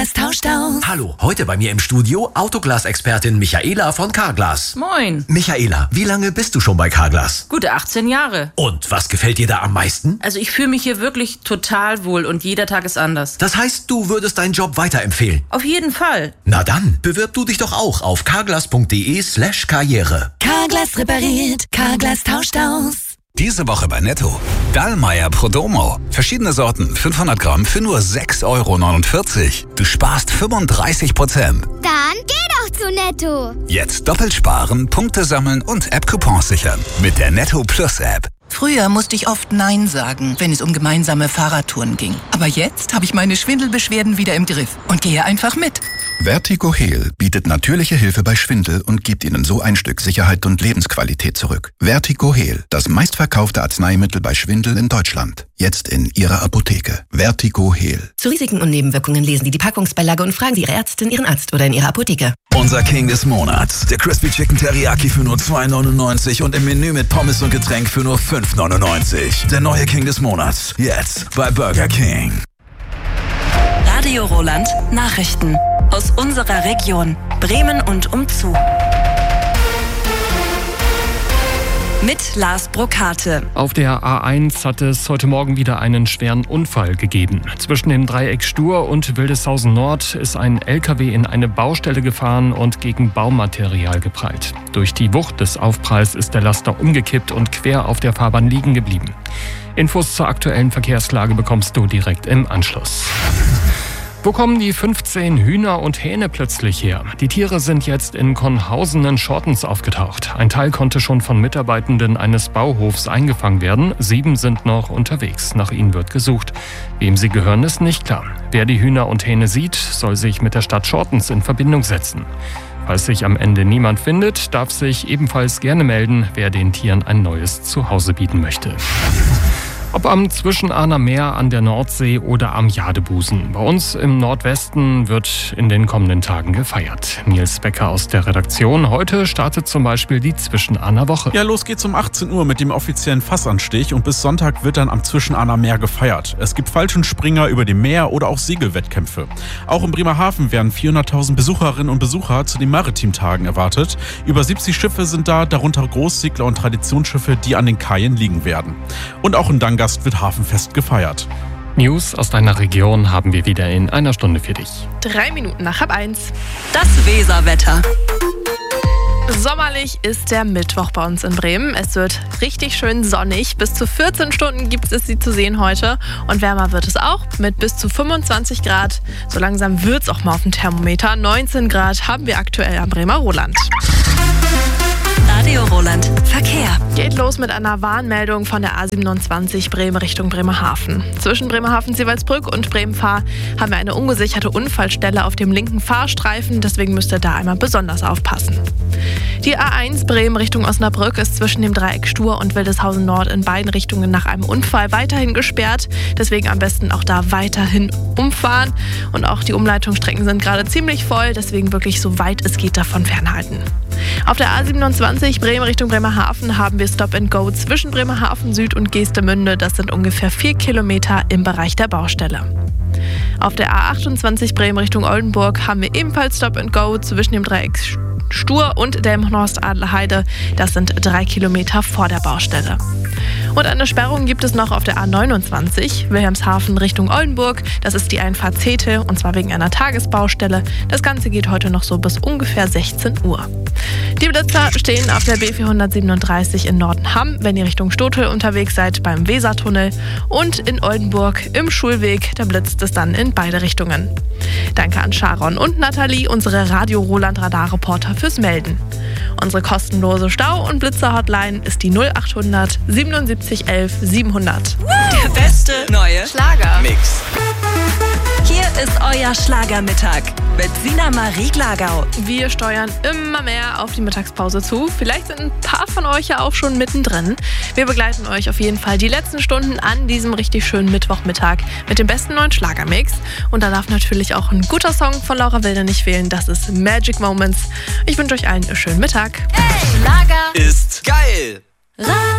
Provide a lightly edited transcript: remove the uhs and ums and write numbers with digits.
Carglass tauscht aus. Hallo, heute bei mir im Studio Autoglas-Expertin Michaela von Carglass. Moin. Michaela, wie lange bist du schon bei Carglass? Gute 18 Jahre. Und was gefällt dir da am meisten? Also ich fühle mich hier wirklich total wohl und jeder Tag ist anders. Das heißt, du würdest deinen Job weiterempfehlen? Auf jeden Fall. Na dann, bewirb du dich doch auch auf carglass.de/karriere. Carglass repariert, Carglass tauscht aus. Diese Woche bei Netto. Dallmayr Prodomo. Verschiedene Sorten, 500 Gramm für nur 6,49 €. Du sparst 35%. Dann geh doch zu Netto. Jetzt doppelt sparen, Punkte sammeln und App-Coupons sichern. Mit der Netto Plus App. Früher musste ich oft Nein sagen, wenn es um gemeinsame Fahrradtouren ging. Aber jetzt habe ich meine Schwindelbeschwerden wieder im Griff und gehe einfach mit. Vertigo-Heal bietet natürliche Hilfe bei Schwindel und gibt Ihnen so ein Stück Sicherheit und Lebensqualität zurück. Vertigo-Heal, das meistverkaufte Arzneimittel bei Schwindel in Deutschland. Jetzt in Ihrer Apotheke. Vertigo-Heal. Zu Risiken und Nebenwirkungen lesen Sie die Packungsbeilage und fragen Sie Ihre Ärztin, Ihren Arzt oder in Ihrer Apotheke. Unser King des Monats. Der Crispy Chicken Teriyaki für nur 2,99 und im Menü mit Pommes und Getränk für nur 5,99. Der neue King des Monats. Jetzt bei Burger King. Radio Roland Nachrichten aus unserer Region Bremen und umzu. Mit Lars Brokate. Auf der A1 hat es heute Morgen wieder einen schweren Unfall gegeben. Zwischen dem Dreieck Stur und Wildeshausen Nord ist ein LKW in eine Baustelle gefahren und gegen Baumaterial geprallt. Durch die Wucht des Aufpralls ist der Laster umgekippt und quer auf der Fahrbahn liegen geblieben. Infos zur aktuellen Verkehrslage bekommst du direkt im Anschluss. Wo kommen die 15 Hühner und Hähne plötzlich her? Die Tiere sind jetzt in Konhausen in Schortens aufgetaucht. Ein Teil konnte schon von Mitarbeitenden eines Bauhofs eingefangen werden. 7 sind noch unterwegs. Nach ihnen wird gesucht. Wem sie gehören, ist nicht klar. Wer die Hühner und Hähne sieht, soll sich mit der Stadt Schortens in Verbindung setzen. Falls sich am Ende niemand findet, darf sich ebenfalls gerne melden, wer den Tieren ein neues Zuhause bieten möchte. Ob am Zwischenahner Meer, an der Nordsee oder am Jadebusen. Bei uns im Nordwesten wird in den kommenden Tagen gefeiert. Nils Becker aus der Redaktion. Heute startet zum Beispiel die Zwischenahner Woche. Ja, los geht's um 18 Uhr mit dem offiziellen Fassanstich und bis Sonntag wird dann am Zwischenahner Meer gefeiert. Es gibt Fallschirmspringer über dem Meer oder auch Segelwettkämpfe. Auch in Bremerhaven werden 400.000 Besucherinnen und Besucher zu den Maritimtagen erwartet. Über 70 Schiffe sind da, darunter Großsegler und Traditionsschiffe, die an den Kajen liegen werden. Und auch in Dangast wird Hafenfest gefeiert. News aus deiner Region haben wir wieder in einer Stunde für dich. 3 Minuten nach 1:30. Das Weserwetter. Sommerlich ist der Mittwoch bei uns in Bremen. Es wird richtig schön sonnig. Bis zu 14 Stunden gibt es sie zu sehen heute. Und wärmer wird es auch mit bis zu 25 Grad. So langsam wird es auch mal auf dem Thermometer. 19 Grad haben wir aktuell am Bremer Roland. Radio Roland Verkehr. Geht los mit einer Warnmeldung von der A27 Bremen Richtung Bremerhaven. Zwischen Bremerhaven-Siewaldsbrück und Bremen-Fahr haben wir eine ungesicherte Unfallstelle auf dem linken Fahrstreifen. Deswegen müsst ihr da einmal besonders aufpassen. Die A1 Bremen Richtung Osnabrück ist zwischen dem Dreieck Stur und Wildeshausen Nord in beiden Richtungen nach einem Unfall weiterhin gesperrt. Deswegen am besten auch da weiterhin umfahren. Und auch die Umleitungsstrecken sind gerade ziemlich voll. Deswegen wirklich so weit es geht davon fernhalten. Auf der A27 Bremen Richtung Bremerhaven haben wir Stop and Go zwischen Bremerhaven Süd und Geestemünde. Das sind ungefähr 4 Kilometer im Bereich der Baustelle. Auf der A28 Bremen Richtung Oldenburg haben wir ebenfalls Stop and Go zwischen dem Dreieck Stur und Delmenhorst-Adlerheide. Das sind 3 Kilometer vor der Baustelle. Und eine Sperrung gibt es noch auf der A29 Wilhelmshaven Richtung Oldenburg. Das ist die Einfahrt Zetel und zwar wegen einer Tagesbaustelle. Das Ganze geht heute noch so bis ungefähr 16 Uhr. Die Blitzer stehen auf der B437 in Nordenham, wenn ihr Richtung Stotel unterwegs seid, beim Wesertunnel. Und in Oldenburg im Schulweg, da blitzt es dann in beide Richtungen. Danke an Sharon und Nathalie, unsere Radio Roland Radarreporter, fürs Melden. Unsere kostenlose Stau- und Blitzer-Hotline ist die 0800 77 11 700. Der beste neue Schlager-Mix. Hier ist euer Schlagermittag mit Sina Marie Glagau. Wir steuern immer mehr auf die Mittagspause zu. Vielleicht sind ein paar von euch ja auch schon mittendrin. Wir begleiten euch auf jeden Fall die letzten Stunden an diesem richtig schönen Mittwochmittag mit dem besten neuen Schlagermix. Und da darf natürlich auch ein guter Song von Laura Wilde nicht fehlen. Das ist Magic Moments. Ich wünsche euch allen einen schönen Mittag. Hey, Schlager ist geil.